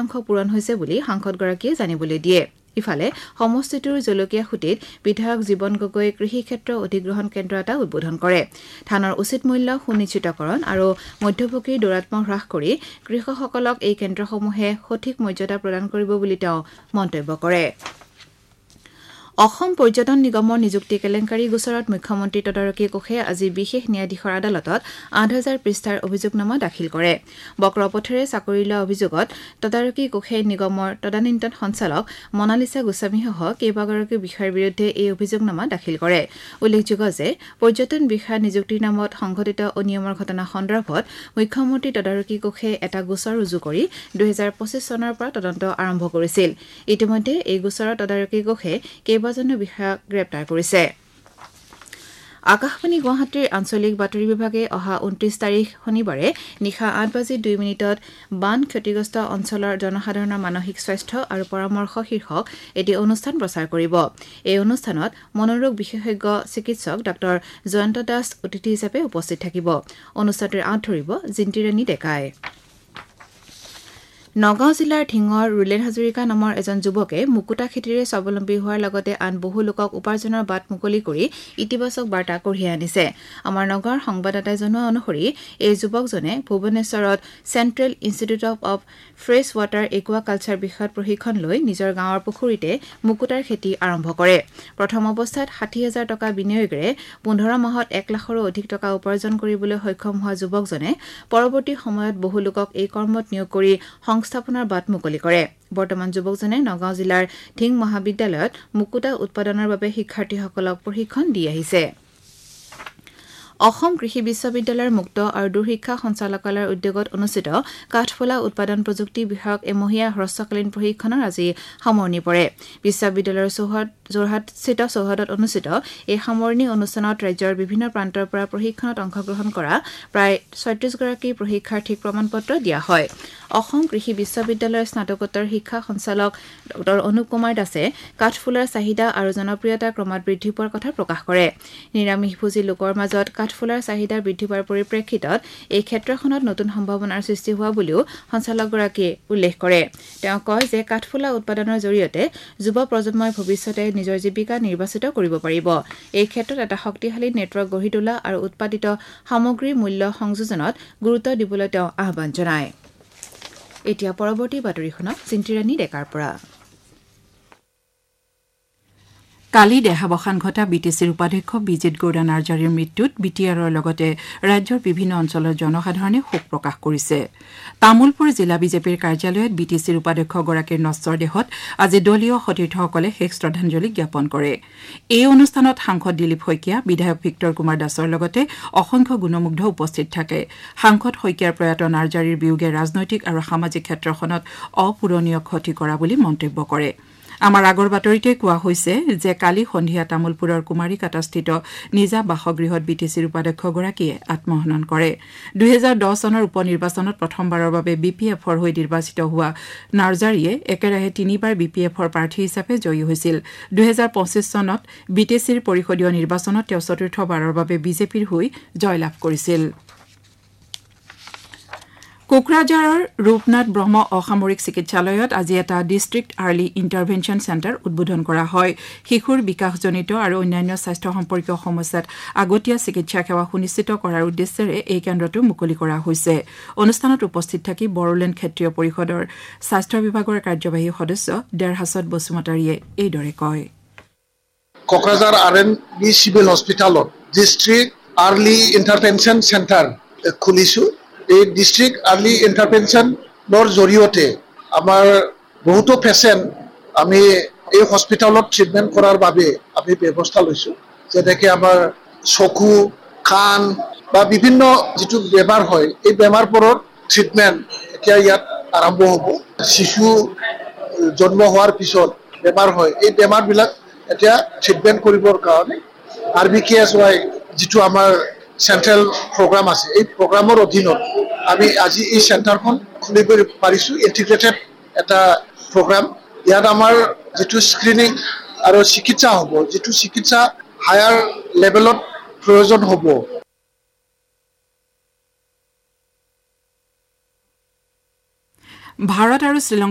শতাংশ পূৰণ হৈছে বুলি সাংসদগৰাকীয়ে জানিবলৈ দিয়ে। ইফালে সমষ্টিটোৰ জলকীয়া খুঁটিত বিধায়ক জীৱন গগৈ কৃষি ক্ষেত্ৰ অধিগ্ৰহণ কেন্দ্ৰ এটা উদ্বোধন কৰে। ধানৰ উচিত মূল্য সুনিশ্চিতকৰণ আৰু মধ্যভোগীৰ দৌৰাত্ম্য হ্ৰাস কৰি কৃষকসকলক এই কেন্দ্ৰসমূহে সঠিক মৰ্যাদা প্ৰদান কৰিব বুলি তেওঁ মন্তব্য কৰে। অসম পৰ্যটন নিগমৰ নিযুক্তি কেলেংকাৰী গোচৰত মুখ্যমন্ত্ৰী তদাৰকী কোষে আজি বিশেষ ন্যায়াধীশৰ আদালতত ৮,০০০ পৃষ্ঠাৰ অভিযোগনামা দাখিল কৰে। বক্ৰপথেৰে চাকৰি লোৱা অভিযোগত তদাৰকী কোষে নিগমৰ তদানীন্তন সঞ্চালক মনালিছা গোস্বামীসহ কেইবাগৰাকী বিষয়াৰ বিৰুদ্ধে এই অভিযোগনামা দাখিল কৰে। উল্লেখযোগ্য যে পৰ্যটন বিষয়া নিযুক্তিৰ নামত সংঘটিত অনিয়মৰ ঘটনা সন্দৰ্ভত মুখ্যমন্ত্ৰী তদাৰকী কোষে এটা গোচৰ ৰুজু কৰি ২০২৫ চনৰ পৰা তদন্ত আৰম্ভ কৰিছিল। ইতিমধ্যে এই গোচৰৰ তদাৰকী কোষে কেইবাজনো বিষয়াক গ্ৰেপ্তাৰ কৰিছে। আকাশবাণী গুৱাহাটীৰ আঞ্চলিক বাতৰি বিভাগে অহা ২৯ তাৰিখ শনিবাৰে নিশা ৮:২ বান ক্ষতিগ্ৰস্ত অঞ্চলৰ জনসাধাৰণৰ মানসিক স্বাস্থ্য আৰু পৰামৰ্শ শীৰ্ষক এটি অনুষ্ঠান প্ৰচাৰ কৰিব। এই অনুষ্ঠানত মনোৰোগ বিশেষজ্ঞ চিকিৎসক ডাঃ জয়ন্ত দাস অতিথি হিচাপে উপস্থিত থাকিব। অনুষ্ঠানটোৰ আঁত ধৰিব জিন্তিৰাণী ডেকাই। নগাঁও জিলাৰ ঢিঙৰ ৰুলেন হাজৰিকা নামৰ এজন যুৱকে মুকুতা খেতিৰে স্বাৱলম্বী হোৱাৰ লগতে আন বহু লোকক উপাৰ্জনৰ বাট মুকলি কৰি ইতিবাচক বাৰ্তা কঢ়িয়াই আনিছে। আমাৰ নগাঁৱৰ সংবাদদাতাই জনোৱা অনুসৰি এই যুৱকজনে ভুৱনেশ্বৰত central institute of fresh water aquaculture বিষয়ত প্ৰশিক্ষণ লৈ নিজৰ গাঁৱৰ পুখুৰীতে মুকুতাৰ খেতি আৰম্ভ কৰে। প্ৰথম অৱস্থাত ৬০,০০০ টকা বিনিয়োগেৰে ১৫ মাহত ১ লাখৰো অধিক টকা উপাৰ্জন কৰিবলৈ সক্ষম হোৱা যুৱকজনে পৰৱৰ্তী সময়ত বহু লোকক এই কৰ্মত নিয়োগ কৰি সংস্থাপনৰ বাট মুকলি কৰে। বৰ্তমান যুৱকজনে নগাঁও জিলাৰ ঢিং মহাবিদ্যালয়ত মুকুতা উৎপাদনৰ বাবে শিক্ষাৰ্থীসকলক প্ৰশিক্ষণ দি আহিছে। অসম কৃষি বিশ্ববিদ্যালয়ৰ মুক্ত আৰু দূৰশিক্ষা সঞ্চালকালয়ৰ উদ্যোগত অনুষ্ঠিত কাঠফুলা উৎপাদন প্ৰযুক্তি বিষয়ক এমহীয়া হ্ৰস্বকালীন প্ৰশিক্ষণৰ আজি সামৰণি পৰে। বিশ্ববিদ্যালয়ৰ যোৰহাটস্থিত চৌহদত অনুষ্ঠিত এই সামৰণি অনুষ্ঠানত ৰাজ্যৰ বিভিন্ন প্ৰান্তৰ পৰা প্ৰশিক্ষণত অংশগ্ৰহণ কৰা প্ৰায় ৩৬গৰাকী প্ৰশিক্ষাৰ্থীক প্ৰমাণপত্ৰ দিয়া হয়। অসম কৃষি বিশ্ববিদ্যালয়ৰ স্নাতকোত্তৰ শিক্ষা সঞ্চালক ডঃ অনুপ কুমাৰ দাসে কাঠফুলাৰ চাহিদা আৰু জনপ্ৰিয়তা ক্ৰমাৎ বৃদ্ধি পোৱাৰ কথা প্ৰকাশ কৰে। নিৰামিষভোজী লোকৰ মাজত কাঠফুলাৰ চাহিদা বৃদ্ধি পোৱাৰ পৰিপ্ৰেক্ষিতত এই ক্ষেত্ৰখনত নতুন সম্ভাৱনাৰ সৃষ্টি হোৱা বুলিও সঞ্চালকগৰাকীয়ে উল্লেখ কৰে। তেওঁ কয় যে কাঠফুলা উৎপাদনৰ জৰিয়তে যুৱ প্ৰজন্মই ভৱিষ্যতে নিজৰ জীৱিকা নিৰ্বাচিত কৰিব পাৰিব। এই ক্ষেত্ৰত এটা শক্তিশালী নেটৱৰ্ক গঢ়ি তোলা আৰু উৎপাদিত সামগ্ৰীৰ মূল্য সংযোজনত গুৰুত্ব দিবলৈ তেওঁ আহ্বান জনায়। এতিয়া পৰৱৰ্তী বাতৰিখনত জিন্তিৰাণী ডেকাৰ পৰা। কালি দেহাৱসান ঘটা বিটিচিৰ উপাধ্যক্ষ বিজিত গৌড়া নাৰ্জাৰীৰ মৃত্যুত বিটিআৰৰ লগতে ৰাজ্যৰ বিভিন্ন অঞ্চলৰ জনসাধাৰণে শোক প্ৰকাশ কৰিছে। তামুলপুৰ জিলা বিজেপিৰ কাৰ্যালয়ত বিটিচিৰ উপাধ্যক্ষগৰাকীৰ নশ্বৰ দেহত আজি দলীয় সতীৰ্থসকলে শেষ শ্ৰদ্ধাঞ্জলি জ্ঞাপন কৰে। এই অনুষ্ঠানত সাংসদ দিলীপ শইকীয়া, বিধায়ক ভিক্টৰ কুমাৰ দাসৰ লগতে অসংখ্য গুণমুগ্ধ উপস্থিত থাকে। সাংসদ শইকীয়াৰ প্ৰয়াত নাৰ্জাৰীৰ বিয়োগে ৰাজনৈতিক আৰু সামাজিক ক্ষেত্ৰখনত অপূৰণীয় ক্ষতি কৰা বুলি মন্তব্য কৰে। আমাৰ আগৰ বাতৰিতে কোৱা হৈছে যে কালি সন্ধিয়া তামুলপুৰৰ কুমাৰীকাটাস্থিত নিজা বাসগৃহত বিটিচিৰ উপাধ্যক্ষগৰাকীয়ে আত্মহনন কৰে। ২০১০ চনৰ উপ নিৰ্বাচনত প্ৰথমবাৰৰ বাবে BPFৰ হৈ নিৰ্বাচিত হোৱা নাৰ্জাৰীয়ে একেৰাহে ৩বাৰ BPFৰ প্ৰাৰ্থী হিচাপে জয়ী হৈছিল। ২০২৫ চনত বিটিচিৰ পৰিষদীয় নিৰ্বাচনত তেওঁ চতুৰ্থবাৰৰ বাবে বিজেপিৰ হৈ জয়লাভ কৰিছিল। কোকৰাঝাৰৰ ৰূপনাথ ব্ৰহ্ম অসামৰিক চিকিৎসালয়ত আজি এটা ডিষ্ট্ৰিক্ট আৰ্লি ইণ্টাৰভেনশ্যন চেণ্টাৰ উদ্বোধন কৰা হয়। শিশুৰ বিকাশজনিত আৰু অন্যান্য স্বাস্থ্য সম্পৰ্কীয় সমস্যাত আগতীয়া চিকিৎসা সেৱা সুনিশ্চিত কৰাৰ উদ্দেশ্যেৰে এই কেন্দ্ৰটো মুকলি কৰা হৈছে। অনুষ্ঠানত উপস্থিত থাকি বড়োলেণ্ড ক্ষেত্ৰীয় পৰিষদৰ স্বাস্থ্য বিভাগৰ কাৰ্যবাহী সদস্য দেৰহাছত বসুমতাৰীয়ে এইদৰে কয়। কোকৰাঝাৰ RNB চিভিল হস্পিটেলত ডিষ্ট্ৰিক্ট আৰ্লি ইণ্টাৰভেনশ্যন চেণ্টাৰ খুলিছোঁ। এই ডিষ্ট্ৰিক্ট আৰ্লি ইণ্টাৰভেনশ্যনৰ জৰিয়তে আমাৰ বহুতো পেচেণ্ট আমি এই হস্পিটেলত ট্ৰিটমেণ্ট কৰাৰ বাবে আমি ব্যৱস্থা লৈছোঁ। যেনেকৈ আমাৰ চকু, কাণ বা বিভিন্ন যিটো বেমাৰ হয়, এই বেমাৰবোৰৰ ট্ৰিটমেণ্ট এতিয়া ইয়াত আৰম্ভ হ'ব। শিশু জন্ম হোৱাৰ পিছত বেমাৰ হয়, এই বেমাৰবিলাক এতিয়া ট্ৰিটমেণ্ট কৰিবৰ কাৰণে RBKSY যিটো আমাৰ চেণ্ট্ৰেল প্ৰগ্ৰাম আছে, এই প্ৰগ্ৰামৰ অধীনত আমি আজি এই চেণ্টাৰখন খুলিব পাৰিছোঁ। ইণ্টিগ্ৰেটেড এটা প্ৰগ্ৰাম। ইয়াত আমাৰ যিটো স্ক্ৰিনিং আৰু চিকিৎসা হ'ব, যিটো চিকিৎসা হায়াৰ লেভেলত প্ৰয়োজন হ'ব। ভাৰত আৰু শ্ৰীলংকা